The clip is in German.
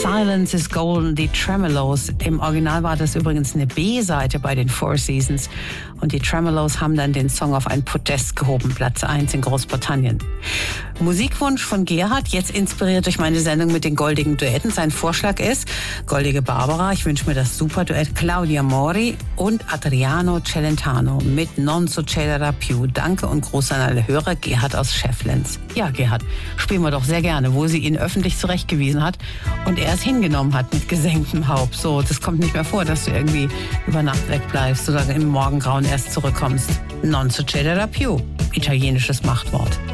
Silence is Golden, die Tremolos. Im Original war das übrigens eine B-Seite bei den Four Seasons. Und die Tremolos haben dann den Song auf ein Podest gehoben, Platz 1 in Großbritannien. Musikwunsch von Gerhard, jetzt inspiriert durch meine Sendung mit den goldigen Duetten. Sein Vorschlag ist Goldige Barbara, ich wünsche mir das Superduett Claudia Mori und Adriano Celentano mit Non succederà più. Danke und Gruß an alle Hörer, Gerhard aus Schefflens. Ja, Gerhard, spielen wir doch sehr gerne, wo sie ihn öffentlich zurechtgewiesen hat und er es hingenommen hat mit gesenktem Haupt. So, das kommt nicht mehr vor, dass du irgendwie über Nacht wegbleibst oder im Morgengrauen erst zurückkommst. Non succederà più, italienisches Machtwort.